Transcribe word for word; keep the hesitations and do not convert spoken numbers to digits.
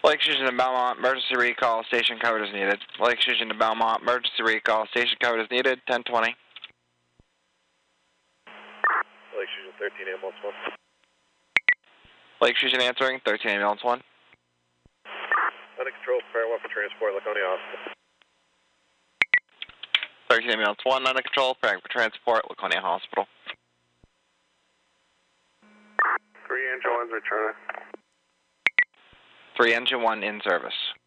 Lake Fusion to Belmont, emergency recall, station code is needed. Lake Fusion to Belmont, emergency recall, station code is needed, ten twenty. Lake Fusion thirteen, ambulance one. Lake Fusion answering, thirteen, ambulance one. Under control, prepare one for transport, Laconia Hospital. thirteen, ambulance one, under control, preparing for transport, Laconia Hospital. Three engine one's returning. three, engine one in service.